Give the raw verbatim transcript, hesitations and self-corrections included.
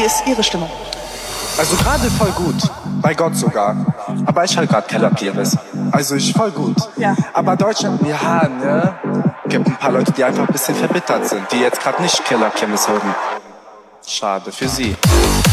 ist Ihre Stimmung? Also gerade voll gut. Bei Gott sogar. Aber ich halt grad Keller Pires. Also ich voll gut. Ja. Aber Deutschland, ja, ne? Gibt ein paar Leute, die einfach ein bisschen verbittert sind, die jetzt gerade nicht Keller Kirmes hören. Schade für sie.